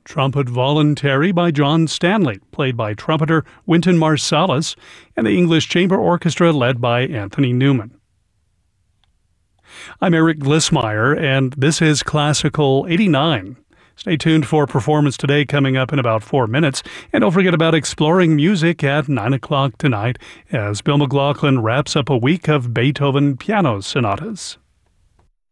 Trumpet Voluntary by John Stanley, played by trumpeter Wynton Marsalis, and the English Chamber Orchestra led by Anthony Newman. I'm Eric Glissmeyer, and this is Classical 89. Stay tuned for Performance Today coming up in about 4 minutes, and don't forget about Exploring Music at 9 o'clock tonight as Bill McLaughlin wraps up a week of Beethoven piano sonatas.